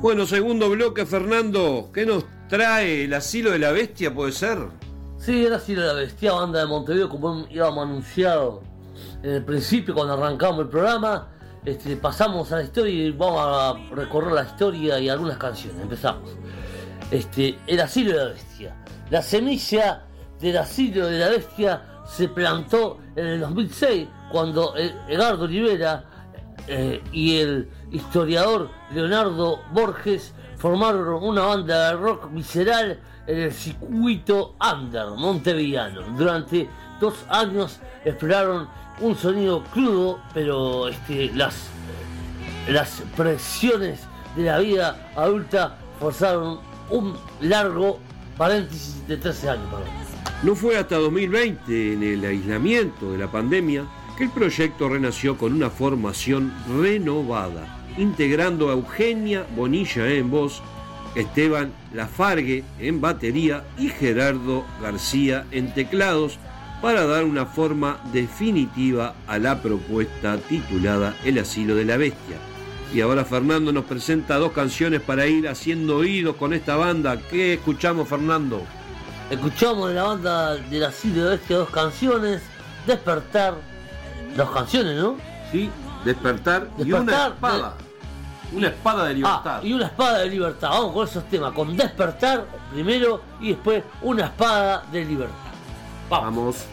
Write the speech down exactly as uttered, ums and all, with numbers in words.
Bueno, segundo bloque, Fernando. ¿Qué nos trae el Asilo de la Bestia, puede ser? Sí, el Asilo de la Bestia, banda de Montevideo, como íbamos anunciado en el principio cuando arrancamos el programa. Este, pasamos a la historia y vamos a recorrer la historia y algunas canciones. Empezamos. Este, el Asilo de la Bestia. La semilla del Asilo de la Bestia se plantó en el dos mil seis cuando Edgardo Olivera eh, y el historiador Leonardo Borges formaron una banda de rock visceral en el circuito under montevideano. Durante dos años exploraron un sonido crudo, pero este, las, las presiones de la vida adulta forzaron un largo paréntesis de trece años. Perdón. No fue hasta dos mil veinte, en el aislamiento de la pandemia, que el proyecto renació con una formación renovada, integrando a Eugenia Bonilla en voz, Esteban Lafargue en batería y Gerardo García en teclados, para dar una forma definitiva a la propuesta titulada El Asilo de la Bestia. Y ahora Fernando nos presenta dos canciones para ir haciendo oídos con esta banda. ¿Qué escuchamos, Fernando? Escuchamos de la banda del Asilo de la Bestia dos canciones. Despertar. Dos canciones, ¿no? Sí, Despertar, Despertar y una espada. De... Una espada de libertad. Ah, y una espada de libertad. Vamos con esos temas. Con Despertar primero y después una espada de libertad. Vamos. Vamos.